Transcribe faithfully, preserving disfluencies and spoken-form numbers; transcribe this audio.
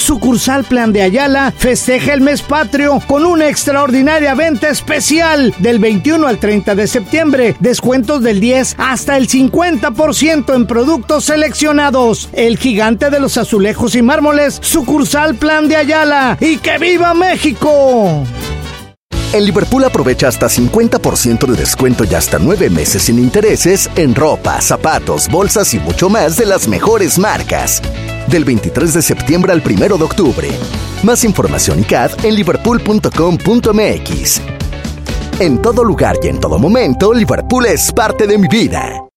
Sucursal Plan de Ayala festeja el mes patrio con una extraordinaria venta especial del veintiuno al treinta de septiembre. Descuentos del diez hasta el cincuenta por ciento en productos seleccionados. El gigante de los azulejos y mármoles, Sucursal Plan de Ayala. ¡Y que viva México! En Liverpool aprovecha hasta cincuenta por ciento de descuento y hasta nueve meses sin intereses en ropa, zapatos, bolsas y mucho más de las mejores marcas. Del veintitrés de septiembre al primero de octubre. Más información y C A D en liverpool punto com punto m x. En todo lugar y en todo momento, Liverpool es parte de mi vida.